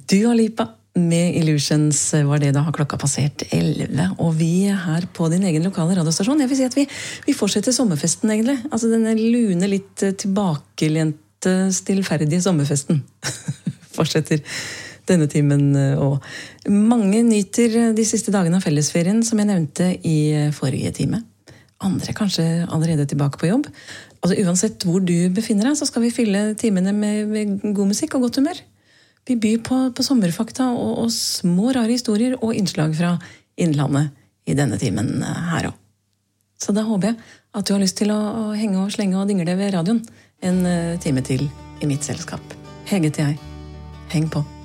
Dua Lipa med Illusions var det da har klokka passert 11, og vi her på din egen lokale radiostasjon. Jeg vil si at vi fortsetter sommerfesten egentlig. Altså denne lune, litt tilbakelente, stillferdige sommerfesten. Fortsetter denne timen, og mange nyter de siste dagene av fellesferien, som jeg nevnte i forrige time. Andre kanskje allerede tilbake på jobb. Altså uansett hvor du befinner deg, så skal vi fylle timene med god musikk og godt humør. Vi byr på sommerfakta og små rare historier og innslag fra innlandet i denne timen her også. Så da håper jeg at du har lyst til å henge og slenge og dingle ved radioen en time til i mitt selskap. Hege til jeg. Heng på.